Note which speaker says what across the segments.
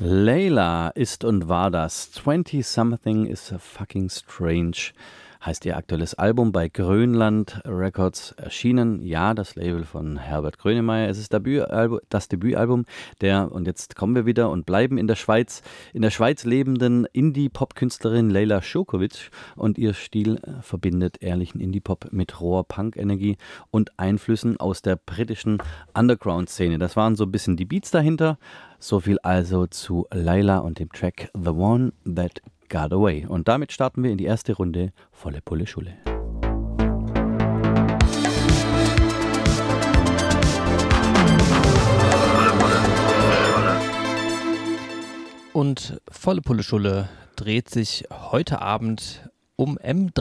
Speaker 1: Layla ist und war das. 20-something is a fucking strange. Heißt ihr aktuelles Album bei Grönland Records erschienen. Ja, das Label von Herbert Grönemeyer. Es ist das Debütalbum der, und jetzt kommen wir wieder und bleiben in der Schweiz lebenden Indie-Pop-Künstlerin Layla Šokovič, und ihr Stil verbindet ehrlichen Indie-Pop mit roher Punk-Energie und Einflüssen aus der britischen Underground-Szene. Das waren so ein bisschen die Beats dahinter. So viel also zu Layla und dem Track The One That Got Away. Und damit starten wir in die erste Runde Volle Pulle Schule.
Speaker 2: Und Volle Pulle Schule dreht sich heute Abend um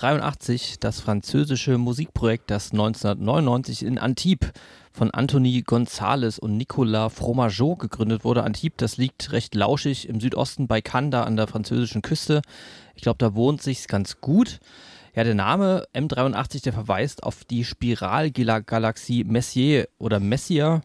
Speaker 2: M83, das französische Musikprojekt, das 1999 in Antibes von Anthony González und Nicolas Fromageau gegründet wurde. Antibes, das liegt recht lauschig im Südosten bei Cannes, da an der französischen Küste. Ich glaube, da wohnt sich's ganz gut. Ja, der Name M83, der verweist auf die Spiralgalaxie Messier oder Messier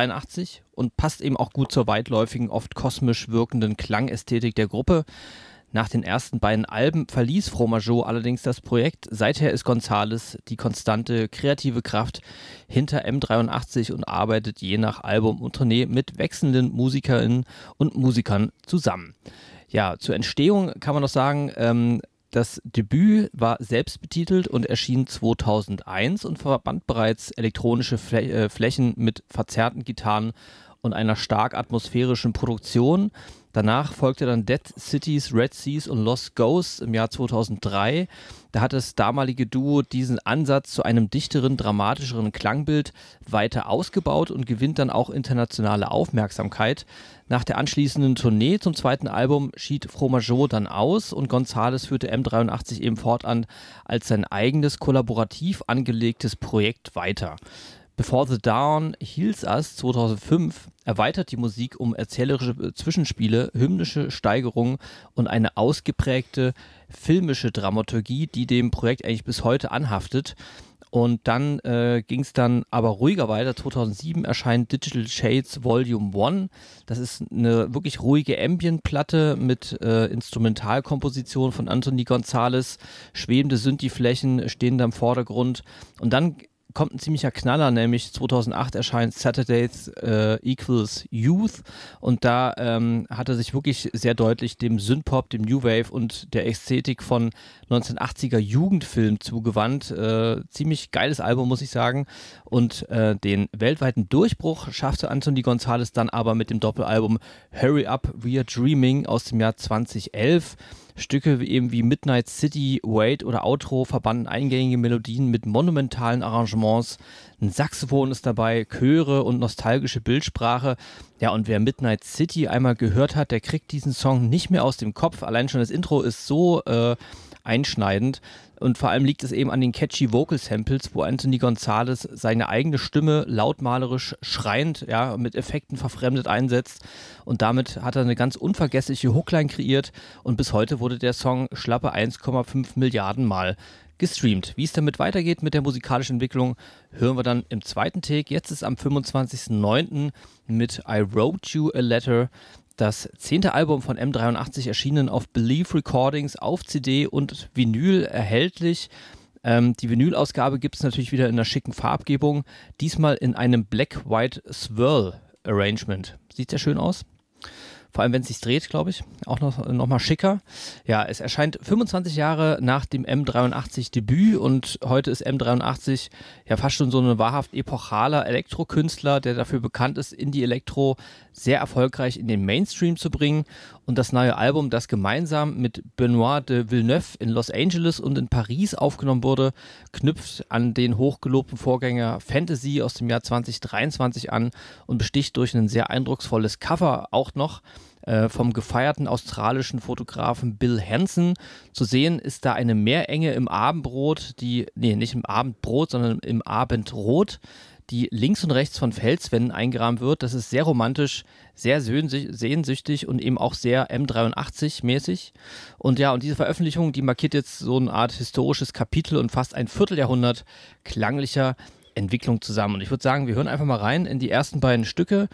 Speaker 2: 83 und passt eben auch gut zur weitläufigen, oft kosmisch wirkenden Klangästhetik der Gruppe. Nach den ersten beiden Alben verließ Fromageau allerdings das Projekt. Seither ist González die konstante kreative Kraft hinter M83 und arbeitet je nach Album und Tournee mit wechselnden Musikerinnen und Musikern zusammen. Ja, zur Entstehung kann man noch sagen, das Debüt war selbstbetitelt und erschien 2001 und verband bereits elektronische Flächen mit verzerrten Gitarren und einer stark atmosphärischen Produktion. Danach folgte dann Dead Cities, Red Seas und Lost Ghosts im Jahr 2003. Da hat das damalige Duo diesen Ansatz zu einem dichteren, dramatischeren Klangbild weiter ausgebaut und gewinnt dann auch internationale Aufmerksamkeit. Nach der anschließenden Tournee zum zweiten Album schied Fromageau dann aus und González führte M83 eben fortan als sein eigenes kollaborativ angelegtes Projekt weiter. Before the Dawn Heals Us 2005 erweitert die Musik um erzählerische Zwischenspiele, hymnische Steigerungen und eine ausgeprägte filmische Dramaturgie, die dem Projekt eigentlich bis heute anhaftet. Und dann ging es dann aber ruhiger weiter. 2007 erscheint Digital Shades Volume 1. Das ist eine wirklich ruhige Ambient-Platte mit Instrumentalkomposition von Anthony González. Schwebende Synthi-Flächen stehen da im Vordergrund. Und dann kommt ein ziemlicher Knaller, nämlich 2008 erscheint Saturdays Equals Youth, und da hat er sich wirklich sehr deutlich dem Synthpop, dem New Wave und der Ästhetik von 1980er Jugendfilm zugewandt. Ziemlich geiles Album, muss ich sagen, und den weltweiten Durchbruch schaffte Anthony González dann aber mit dem Doppelalbum Hurry Up, We Are Dreaming aus dem Jahr 2011. Stücke eben wie Midnight City, Wait oder Outro verbanden eingängige Melodien mit monumentalen Arrangements. Ein Saxophon ist dabei, Chöre und nostalgische Bildsprache. Ja, und wer Midnight City einmal gehört hat, der kriegt diesen Song nicht mehr aus dem Kopf. Allein schon das Intro ist so einschneidend. Und vor allem liegt es eben an den catchy Vocal Samples, wo Anthony González seine eigene Stimme lautmalerisch schreiend, ja, mit Effekten verfremdet einsetzt. Und damit hat er eine ganz unvergessliche Hookline kreiert. Und bis heute wurde der Song schlappe 1,5 Milliarden Mal gestreamt. Wie es damit weitergeht mit der musikalischen Entwicklung, hören wir dann im zweiten Take. Jetzt ist am 25.09. mit I Wrote You a Letter das 10. Album von M83 erschienen auf Believe Recordings auf CD und Vinyl erhältlich. Die Vinylausgabe gibt es natürlich wieder in einer schicken Farbgebung, diesmal in einem Black-White Swirl Arrangement. Sieht sehr schön aus. Vor allem, wenn es sich dreht, glaube ich, auch noch mal schicker. Ja, es erscheint 25 Jahre nach dem M83-Debüt und heute ist M83 ja fast schon so ein wahrhaft epochaler Elektrokünstler, der dafür bekannt ist, Indie-Elektro sehr erfolgreich in den Mainstream zu bringen. Und das neue Album, das gemeinsam mit Benoit de Villeneuve in Los Angeles und in Paris aufgenommen wurde, knüpft an den hochgelobten Vorgänger Fantasy aus dem Jahr 2023 an und besticht durch ein sehr eindrucksvolles Cover auch noch vom gefeierten australischen Fotografen Bill Hanson. Zu sehen ist da eine Meerenge im Abendbrot, nicht im Abendbrot, sondern im Abendrot, die links und rechts von Felswänden eingerahmt wird. Das ist sehr romantisch, sehr sehnsüchtig und eben auch sehr M83-mäßig. Und ja, und diese Veröffentlichung, die markiert jetzt so eine Art historisches Kapitel und fast ein Vierteljahrhundert klanglicher Entwicklung zusammen. Und ich würde sagen, wir hören einfach mal rein in die ersten beiden Stücke.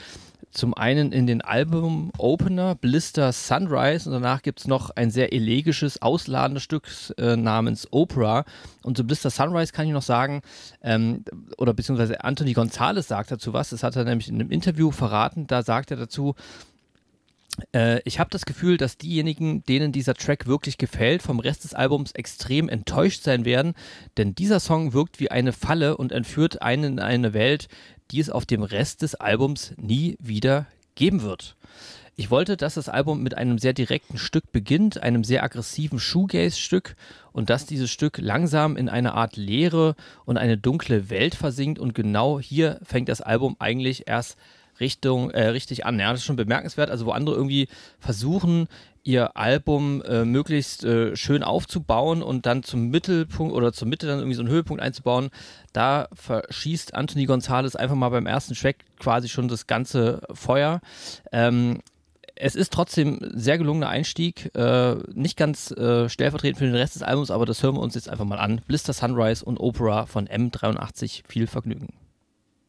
Speaker 2: Zum einen in den Album-Opener Blister Sunrise und danach gibt es noch ein sehr elegisches, ausladendes Stück namens Opera. Und zu Blister Sunrise kann ich noch sagen, oder beziehungsweise Anthony Gonzalez sagt dazu was, das hat er nämlich in einem Interview verraten, da sagt er dazu, ich habe das Gefühl, dass diejenigen, denen dieser Track wirklich gefällt, vom Rest des Albums extrem enttäuscht sein werden, denn dieser Song wirkt wie eine Falle und entführt einen in eine Welt, die es auf dem Rest des Albums nie wieder geben wird. Ich wollte, dass das Album mit einem sehr direkten Stück beginnt, einem sehr aggressiven Shoegaze-Stück und dass dieses Stück langsam in eine Art Leere und eine dunkle Welt versinkt und genau hier fängt das Album eigentlich erst richtig an. Ja, das ist schon bemerkenswert, also wo andere irgendwie versuchen, ihr Album möglichst schön aufzubauen und dann zum Mittelpunkt oder zur Mitte dann irgendwie so einen Höhepunkt einzubauen, da verschießt Anthony Gonzalez einfach mal beim ersten Track quasi schon das ganze Feuer. Es ist trotzdem ein sehr gelungener Einstieg, nicht ganz stellvertretend für den Rest des Albums, aber das hören wir uns jetzt einfach mal an. Blister Sunrise und Opera von M83, viel Vergnügen.